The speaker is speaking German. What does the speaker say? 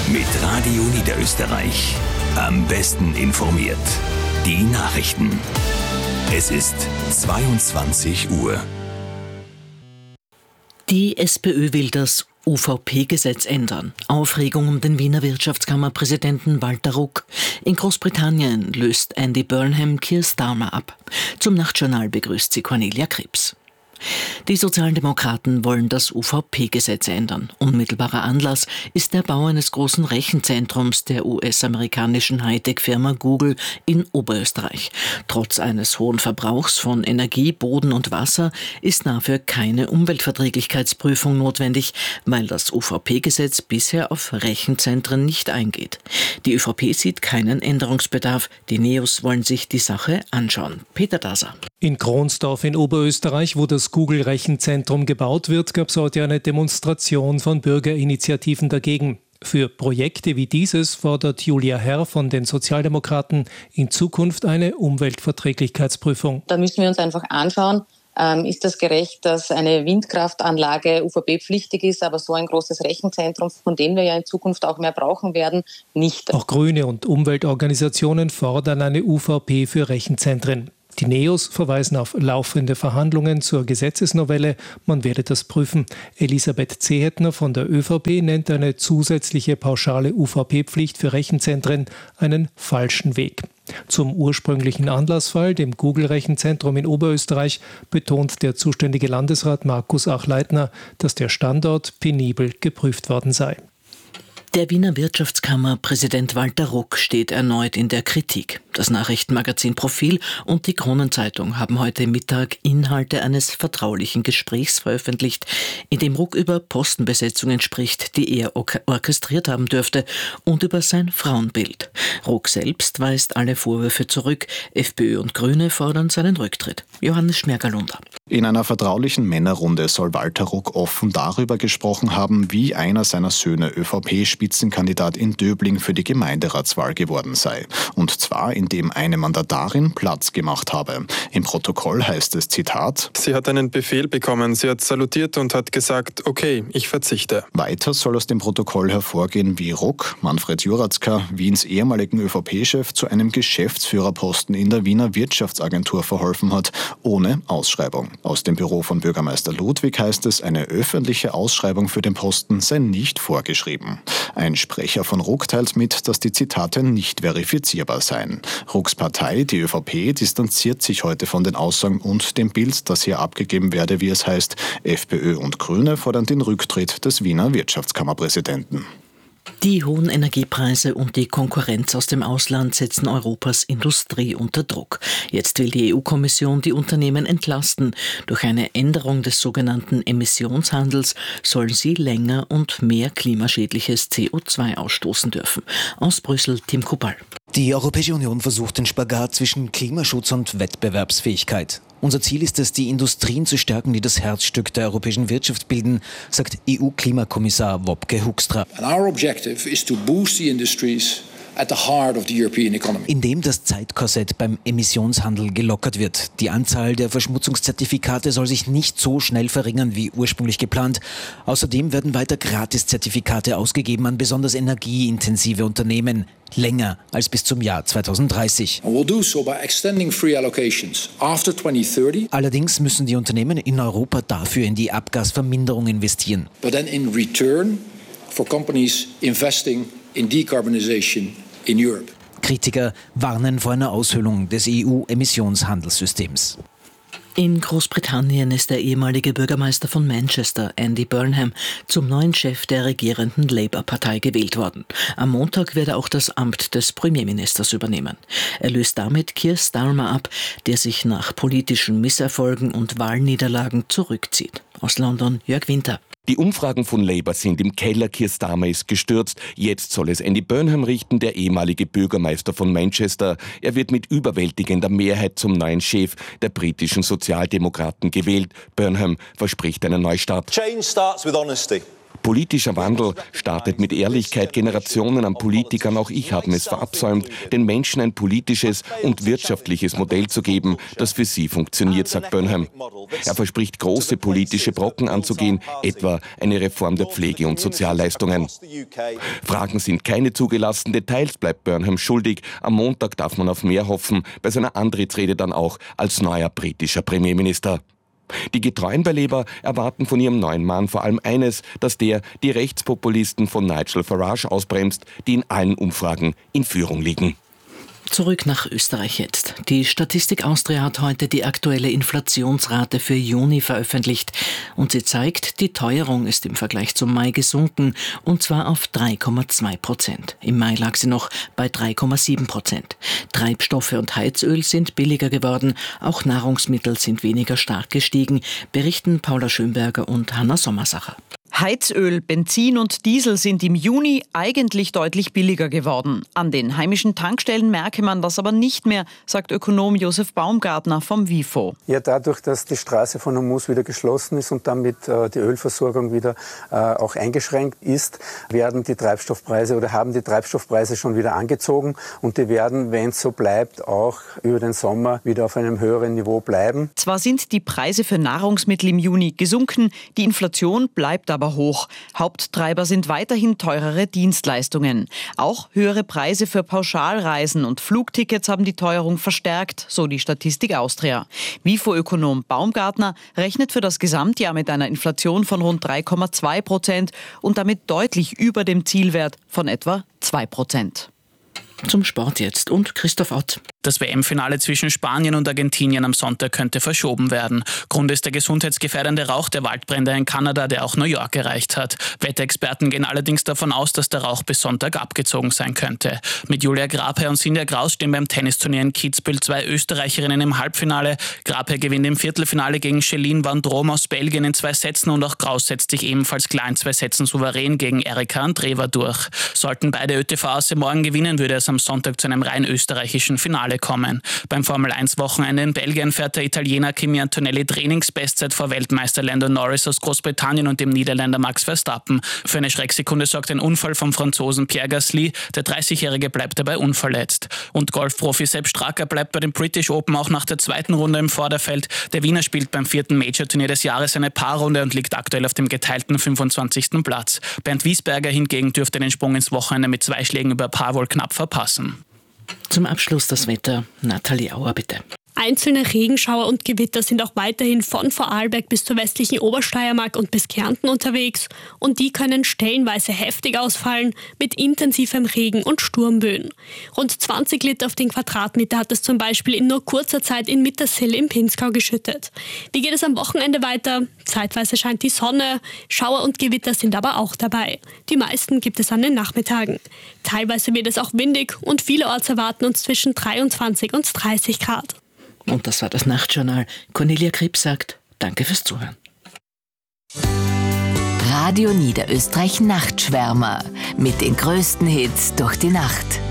Mit Radio Niederösterreich. Am besten informiert. Die Nachrichten. Es ist 22 Uhr. Die SPÖ will das UVP-Gesetz ändern. Aufregung um den Wiener Wirtschaftskammerpräsidenten Walter Ruck. In Großbritannien löst Andy Burnham Keir Starmer ab. Zum Nachtjournal begrüßt sie Cornelia Krebs. Die Sozialdemokraten wollen das UVP-Gesetz ändern. Unmittelbarer Anlass ist der Bau eines großen Rechenzentrums der US-amerikanischen Hightech-Firma Google in Oberösterreich. Trotz eines hohen Verbrauchs von Energie, Boden und Wasser ist dafür keine Umweltverträglichkeitsprüfung notwendig, weil das UVP-Gesetz bisher auf Rechenzentren nicht eingeht. Die ÖVP sieht keinen Änderungsbedarf. Die NEOS wollen sich die Sache anschauen. Peter Daser. In Kronsdorf in Oberösterreich, wo das Google-Rechenzentrum gebaut wird, gab es heute eine Demonstration von Bürgerinitiativen dagegen. Für Projekte wie dieses fordert Julia Herr von den Sozialdemokraten in Zukunft eine Umweltverträglichkeitsprüfung. Da müssen wir uns einfach anschauen, ist das gerecht, dass eine Windkraftanlage UVP-pflichtig ist, aber so ein großes Rechenzentrum, von dem wir ja in Zukunft auch mehr brauchen werden, nicht. Auch Grüne und Umweltorganisationen fordern eine UVP für Rechenzentren. Die NEOS verweisen auf laufende Verhandlungen zur Gesetzesnovelle. Man werde das prüfen. Elisabeth Zehetner von der ÖVP nennt eine zusätzliche pauschale UVP-Pflicht für Rechenzentren einen falschen Weg. Zum ursprünglichen Anlassfall, dem Google-Rechenzentrum in Oberösterreich, betont der zuständige Landesrat Markus Achleitner, dass der Standort penibel geprüft worden sei. Der Wiener Wirtschaftskammerpräsident Walter Ruck steht erneut in der Kritik. Das Nachrichtenmagazin Profil und die Kronenzeitung haben heute Mittag Inhalte eines vertraulichen Gesprächs veröffentlicht, in dem Ruck über Postenbesetzungen spricht, die er orchestriert haben dürfte, und über sein Frauenbild. Ruck selbst weist alle Vorwürfe zurück. FPÖ und Grüne fordern seinen Rücktritt. Johannes Schmergalunder. In einer vertraulichen Männerrunde soll Walter Ruck offen darüber gesprochen haben, wie einer seiner Söhne ÖVP-Spitzenkandidat in Döbling für die Gemeinderatswahl geworden sei. Und zwar, indem eine Mandatarin Platz gemacht habe. Im Protokoll heißt es, Zitat: Sie hat einen Befehl bekommen, sie hat salutiert und hat gesagt, okay, ich verzichte. Weiter soll aus dem Protokoll hervorgehen, wie Ruck, Manfred Juratzka, Wiens ehemaligen ÖVP-Chef, zu einem Geschäftsführerposten in der Wiener Wirtschaftsagentur verholfen hat, ohne Ausschreibung. Aus dem Büro von Bürgermeister Ludwig heißt es, eine öffentliche Ausschreibung für den Posten sei nicht vorgeschrieben. Ein Sprecher von Ruck teilt mit, dass die Zitate nicht verifizierbar seien. Rucks Partei, die ÖVP, distanziert sich heute von den Aussagen und dem Bild, das hier abgegeben werde, wie es heißt. FPÖ und Grüne fordern den Rücktritt des Wiener Wirtschaftskammerpräsidenten. Die hohen Energiepreise und die Konkurrenz aus dem Ausland setzen Europas Industrie unter Druck. Jetzt will die EU-Kommission die Unternehmen entlasten. Durch eine Änderung des sogenannten Emissionshandels sollen sie länger und mehr klimaschädliches CO2 ausstoßen dürfen. Aus Brüssel, Tim Kubal. Die Europäische Union versucht den Spagat zwischen Klimaschutz und Wettbewerbsfähigkeit. Unser Ziel ist es, die Industrien zu stärken, die das Herzstück der europäischen Wirtschaft bilden, sagt EU-Klimakommissar Wopke Hoekstra. Our objective is to boost the industries at the heart of the European economy. Indem das Zeitkorsett beim Emissionshandel gelockert wird. Die Anzahl der Verschmutzungszertifikate soll sich nicht so schnell verringern wie ursprünglich geplant. Außerdem werden weiter Gratiszertifikate ausgegeben an besonders energieintensive Unternehmen. Länger als bis zum Jahr 2030. And we'll do so by extending free allocations after 2030. Allerdings müssen die Unternehmen in Europa dafür in die Abgasverminderung investieren. But then in return for companies investing in decarbonization in Europe. Kritiker warnen vor einer Aushöhlung des EU-Emissionshandelssystems. In Großbritannien ist der ehemalige Bürgermeister von Manchester, Andy Burnham, zum neuen Chef der regierenden Labour-Partei gewählt worden. Am Montag wird er auch das Amt des Premierministers übernehmen. Er löst damit Keir Starmer ab, der sich nach politischen Misserfolgen und Wahlniederlagen zurückzieht. Aus London, Jörg Winter. Die Umfragen von Labour sind im Keller, Keir Starmer ist gestürzt. Jetzt soll es Andy Burnham richten, der ehemalige Bürgermeister von Manchester. Er wird mit überwältigender Mehrheit zum neuen Chef der britischen Sozialdemokraten gewählt. Burnham verspricht einen Neustart. Change starts with honesty. Politischer Wandel startet mit Ehrlichkeit. Generationen an Politikern, auch ich, haben es verabsäumt, den Menschen ein politisches und wirtschaftliches Modell zu geben, das für sie funktioniert, sagt Burnham. Er verspricht, große politische Brocken anzugehen, etwa eine Reform der Pflege- und Sozialleistungen. Fragen sind keine zugelassen, Details bleibt Burnham schuldig. Am Montag darf man auf mehr hoffen, bei seiner Antrittsrede dann auch als neuer britischer Premierminister. Die getreuen bei Labour erwarten von ihrem neuen Mann vor allem eines, dass der die Rechtspopulisten von Nigel Farage ausbremst, die in allen Umfragen in Führung liegen. Zurück nach Österreich jetzt. Die Statistik Austria hat heute die aktuelle Inflationsrate für Juni veröffentlicht. Und sie zeigt, die Teuerung ist im Vergleich zum Mai gesunken, und zwar auf 3,2%. Im Mai lag sie noch bei 3,7%. Treibstoffe und Heizöl sind billiger geworden, auch Nahrungsmittel sind weniger stark gestiegen, berichten Paula Schönberger und Hanna Sommersacher. Heizöl, Benzin und Diesel sind im Juni eigentlich deutlich billiger geworden. An den heimischen Tankstellen merke man das aber nicht mehr, sagt Ökonom Josef Baumgartner vom WIFO. Ja, dadurch, dass die Straße von Hormuz wieder geschlossen ist und damit die Ölversorgung wieder auch eingeschränkt ist, haben die Treibstoffpreise schon wieder angezogen, und die werden, wenn es so bleibt, auch über den Sommer wieder auf einem höheren Niveau bleiben. Zwar sind die Preise für Nahrungsmittel im Juni gesunken, die Inflation bleibt aber hoch. Haupttreiber sind weiterhin teurere Dienstleistungen. Auch höhere Preise für Pauschalreisen und Flugtickets haben die Teuerung verstärkt, so die Statistik Austria. WIFO-Ökonom Baumgartner rechnet für das Gesamtjahr mit einer Inflation von rund 3,2% und damit deutlich über dem Zielwert von etwa 2%. Zum Sport jetzt und Christoph Ott. Das WM-Finale zwischen Spanien und Argentinien am Sonntag könnte verschoben werden. Grund ist der gesundheitsgefährdende Rauch der Waldbrände in Kanada, der auch New York erreicht hat. Wetterexperten gehen allerdings davon aus, dass der Rauch bis Sonntag abgezogen sein könnte. Mit Julia Grabherr und Sinja Graus stehen beim Tennisturnier in Kitzbühel 2 Österreicherinnen im Halbfinale. Grabherr gewinnt im Viertelfinale gegen Céline Van Drome aus Belgien in 2 Sätzen und auch Graus setzt sich ebenfalls klar in 2 Sätzen souverän gegen Erika Andreeva durch. Sollten beide ÖTV-Asse morgen gewinnen, würde es am Sonntag zu einem rein österreichischen Finale kommen. Beim Formel-1-Wochenende in Belgien fährt der Italiener Kimi Antonelli Trainingsbestzeit vor Weltmeister Lando Norris aus Großbritannien und dem Niederländer Max Verstappen. Für eine Schrecksekunde sorgt ein Unfall vom Franzosen Pierre Gasly. Der 30-Jährige bleibt dabei unverletzt. Und Golfprofi Sepp Straka bleibt bei den British Open auch nach der 2. Runde im Vorderfeld. Der Wiener spielt beim 4. Major-Turnier des Jahres eine Paarrunde und liegt aktuell auf dem geteilten 25. Platz. Bernd Wiesberger hingegen dürfte den Sprung ins Wochenende mit 2 Schlägen über Paar wohl knapp verpassen. Zum Abschluss das Wetter. Nathalie Auer, bitte. Einzelne Regenschauer und Gewitter sind auch weiterhin von Vorarlberg bis zur westlichen Obersteiermark und bis Kärnten unterwegs. Und die können stellenweise heftig ausfallen mit intensivem Regen und Sturmböen. Rund 20 Liter auf den Quadratmeter hat es zum Beispiel in nur kurzer Zeit in Mittersill im Pinzgau geschüttet. Wie geht es am Wochenende weiter? Zeitweise scheint die Sonne, Schauer und Gewitter sind aber auch dabei. Die meisten gibt es an den Nachmittagen. Teilweise wird es auch windig und vielerorts erwarten uns zwischen 23 und 30 Grad. Und das war das Nachtjournal. Cornelia Krips sagt, danke fürs Zuhören. Radio Niederösterreich Nachtschwärmer mit den größten Hits durch die Nacht.